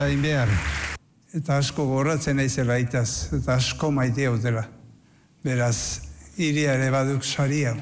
Hain behar, eta asko goratzen naizela itaz, eta asko maite dela. Beraz, hiria ere baduk saria.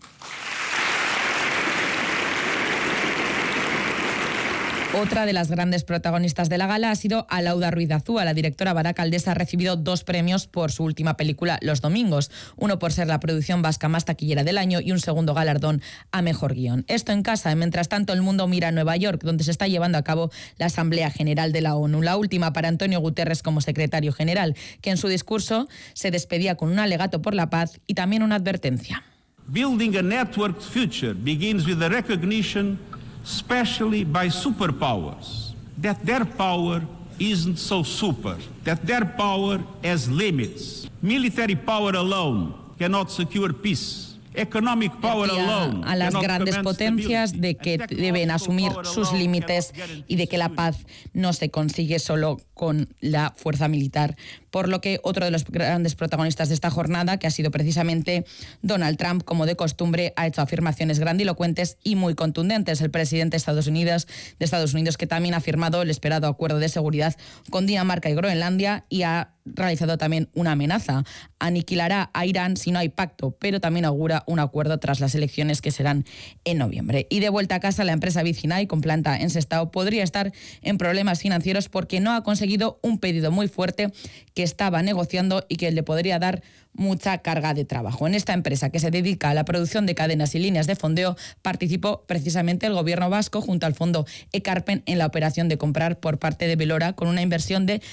Otra de las grandes protagonistas de la gala ha sido Alauda Ruiz de Azúa. La directora baracaldesa ha recibido 2 premios por su última película, Los Domingos. Uno por ser la producción vasca más taquillera del año y un segundo galardón a mejor guión. Esto en casa. Mientras tanto, el mundo mira a Nueva York, donde se está llevando a cabo la Asamblea General de la ONU. La última para Antonio Guterres como secretario general, que en su discurso se despedía con un alegato por la paz y también una advertencia. Building a networked future begins with the recognition, especially by superpowers, that their power isn't so super, that their power has limits. Military power alone cannot secure peace. Economic power alone a las grandes potencias de que deben asumir sus límites y de que la paz no se consigue solo con la fuerza militar. Por lo que otro de los grandes protagonistas de esta jornada, que ha sido precisamente Donald Trump, como de costumbre, ha hecho afirmaciones grandilocuentes y muy contundentes. El presidente de Estados Unidos, que también ha firmado el esperado acuerdo de seguridad con Dinamarca y Groenlandia y ha realizado también una amenaza. Aniquilará a Irán si no hay pacto, pero también augura un acuerdo tras las elecciones que serán en noviembre. Y de vuelta a casa, la empresa Vicinay, con planta en Sestao, podría estar en problemas financieros porque no ha conseguido un pedido muy fuerte que estaba negociando y que le podría dar mucha carga de trabajo. En esta empresa, que se dedica a la producción de cadenas y líneas de fondeo, participó precisamente el gobierno vasco junto al fondo Ekarpen en la operación de comprar por parte de Velora con una inversión de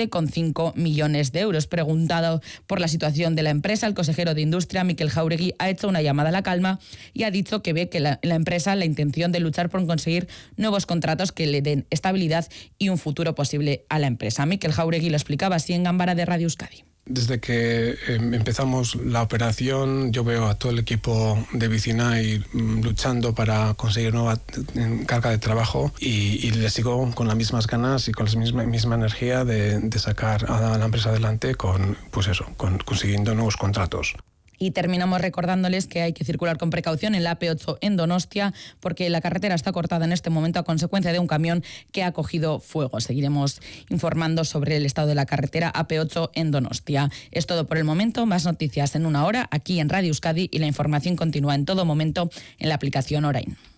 7,5 millones de euros. Preguntado por la situación de la empresa, el consejero de Industria, Mikel Jauregui, ha hecho una llamada a la calma y ha dicho que ve que la empresa la intención de luchar por conseguir nuevos contratos que le den estabilidad y un futuro posible a la empresa. Mikel Jauregui lo explicaba así en Gambara de Radio Euskadi. Desde que empezamos la operación, yo veo a todo el equipo de Vicinay luchando para conseguir nueva carga de trabajo y les sigo con las mismas ganas y con la misma energía de sacar a la empresa adelante consiguiendo nuevos contratos. Y terminamos recordándoles que hay que circular con precaución en la AP8 en Donostia, porque la carretera está cortada en este momento a consecuencia de un camión que ha cogido fuego. Seguiremos informando sobre el estado de la carretera AP8 en Donostia. Es todo por el momento. Más noticias en una hora aquí en Radio Euskadi y la información continúa en todo momento en la aplicación Orain.